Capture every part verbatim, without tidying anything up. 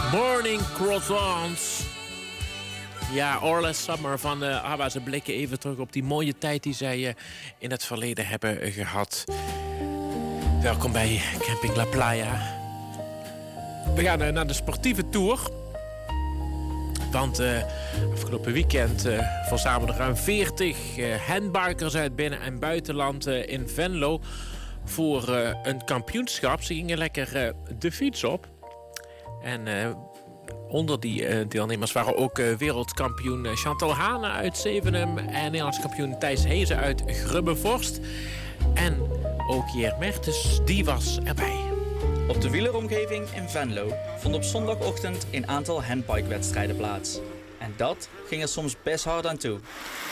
Morning Croissants. Ja, All Last Summer van uh, ABBA. Ze blikken even terug op die mooie tijd die zij uh, in het verleden hebben uh, gehad. Welkom bij Camping La Playa. We gaan uh, naar de sportieve tour. Want uh, afgelopen weekend uh, verzamelden ruim veertig uh, handbikers uit binnen- en buitenland uh, in Venlo voor uh, een kampioenschap. Ze gingen lekker uh, de fiets op. En uh, onder die uh, deelnemers waren ook uh, wereldkampioen Chantal Hane uit Zevenum en Nederlands kampioen Thijs Hezen uit Grubbevorst. En ook Jer Mertens, die was erbij. Op de wieleromgeving in Venlo vond op zondagochtend een aantal handbike-wedstrijden plaats. En dat ging er soms best hard aan toe.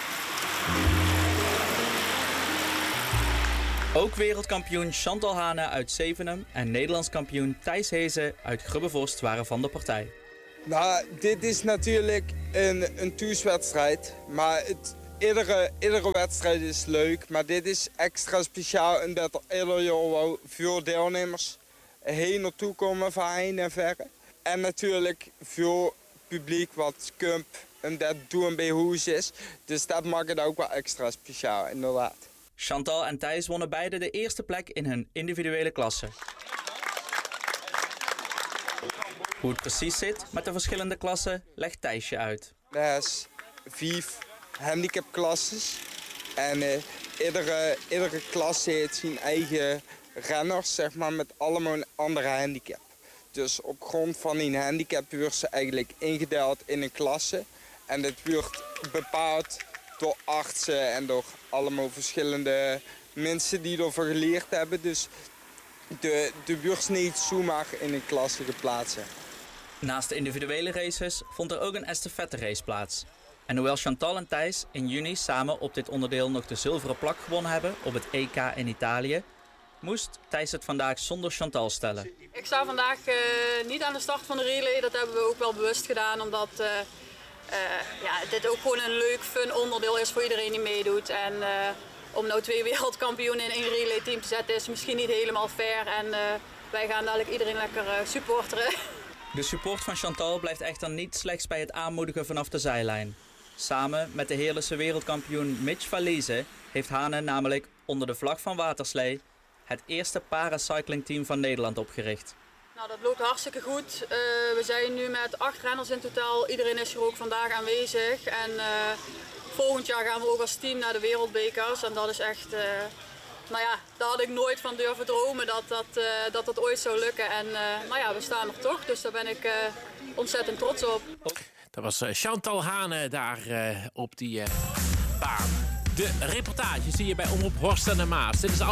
Ook wereldkampioen Chantal Hane uit Zevenum en Nederlands kampioen Thijs Hezen uit Grubbevorst waren van de partij. Nou, dit is natuurlijk een, een toerswedstrijd, maar het, iedere, iedere wedstrijd is leuk. Maar dit is extra speciaal omdat er ieder jaar wel veel deelnemers heen naartoe komen van heen en verre. En natuurlijk veel publiek wat kump en dat doen bij hoes is. Dus dat maakt het ook wel extra speciaal, inderdaad. Chantal en Thijs wonnen beide de eerste plek in hun individuele klasse. Hoe het precies zit met de verschillende klassen legt Thijsje uit. Er is vijf handicapklasses en uh, iedere, iedere klasse heeft zijn eigen renners, zeg maar, met allemaal een andere handicap. Dus op grond van die handicap wordt ze eigenlijk ingedeeld in een klasse. En dit wordt bepaald door artsen en door allemaal verschillende mensen die erover geleerd hebben. Dus de, de wordt niet zomaar in een klasse geplaatst. Naast de individuele races vond er ook een estafette race plaats. En hoewel Chantal en Thijs in juni samen op dit onderdeel nog de zilveren plak gewonnen hebben op het E K in Italië, moest Thijs het vandaag zonder Chantal stellen. Ik sta vandaag uh, niet aan de start van de relay. Dat hebben we ook wel bewust gedaan, omdat uh, uh, ja, dit ook gewoon een leuk, fun onderdeel is voor iedereen die meedoet. En uh, om nou twee wereldkampioenen in één relay team te zetten is misschien niet helemaal fair. En uh, wij gaan dadelijk iedereen lekker uh, supporteren. De support van Chantal blijft echter niet slechts bij het aanmoedigen vanaf de zijlijn. Samen met de Heerlijkse wereldkampioen Mitch Valise heeft Hane namelijk onder de vlag van Waterslee het eerste paracyclingteam van Nederland opgericht. Nou, dat loopt hartstikke goed. Uh, we zijn nu met acht renners in totaal. Iedereen is er ook vandaag aanwezig. En uh, volgend jaar gaan we ook als team naar de wereldbekers. En dat is echt, uh, nou ja, daar had ik nooit van durven dromen dat dat, uh, dat, dat ooit zou lukken. En uh, nou ja, we staan er toch. Dus daar ben ik uh, ontzettend trots op. Dat was Chantal Hane daar uh, op die uh, baan. De reportage zie je bij Omroep Horst en de Maas. Dit is